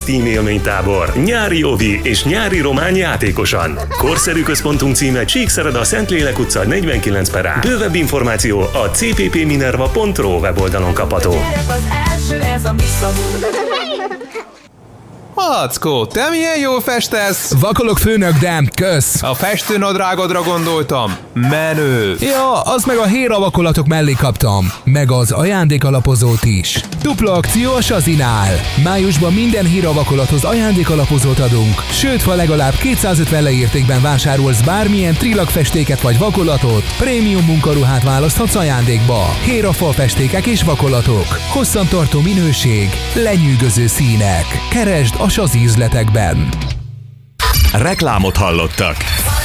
Steam élménytábor, nyári ovi és nyári román játékosan. Korszerű központunk címe Csíkszereda, Szentlélek utca 49/A. Bővebb információ a cppminerva.ro weboldalon kapható. Mackó, te milyen jól festesz? Vakolok, főnök, de kösz. A festőnadrágodra gondoltam. Menő. Ja, az meg a héra vakolatok mellé kaptam. Meg az ajándékalapozót is. Dupla akció a Sazinál. Májusban minden héra vakolathoz ajándékalapozót adunk. Sőt, ha legalább 250 leértékben vásárolsz bármilyen trilagfestéket vagy vakolatot, prémium munkaruhát választhatsz ajándékba. Héra falfestékek és vakolatok. Hosszantartó minőség, lenyűgöző színek. Keresd a Sazi üzletekben. Reklámot hallottak.